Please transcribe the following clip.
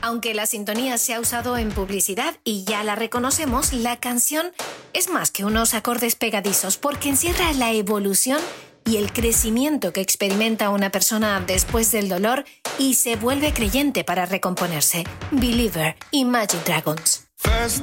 Aunque la sintonía se ha usado en publicidad y ya la reconocemos, la canción es más que unos acordes pegadizos porque encierra la evolución y el crecimiento que experimenta una persona después del dolor y se vuelve creyente para recomponerse. Believer, Imagine Dragons.